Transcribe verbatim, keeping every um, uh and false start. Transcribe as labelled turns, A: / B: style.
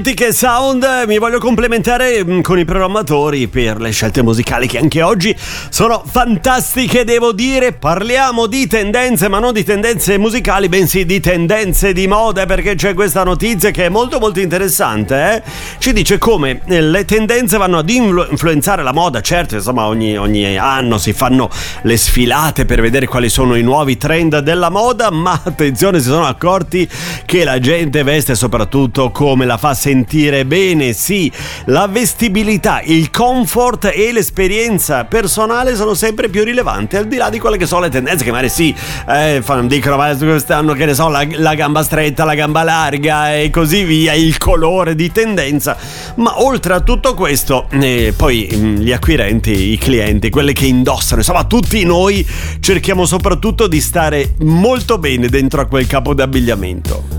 A: Che sound, mi voglio complementare con i programmatori per le scelte musicali che anche oggi sono fantastiche, devo dire. Parliamo di tendenze, ma non di tendenze musicali, bensì di tendenze di moda, perché c'è questa notizia che è molto molto interessante, eh? Ci dice come le tendenze vanno ad influ- influenzare la moda. Certo, insomma, ogni, ogni anno si fanno le sfilate per vedere quali sono i nuovi trend della moda, ma attenzione, si sono accorti che la gente veste soprattutto come la fa sentire bene. Sì, la vestibilità, il comfort e l'esperienza personale sono sempre più rilevanti, al di là di quelle che sono le tendenze che magari sì, eh, fanno, dicono ma quest'anno, che ne so, la, la gamba stretta, la gamba larga e così via, il colore di tendenza. Ma oltre a tutto questo, eh, poi mh, gli acquirenti, i clienti, quelli che indossano, insomma tutti noi cerchiamo soprattutto di stare molto bene dentro a quel capo d'abbigliamento.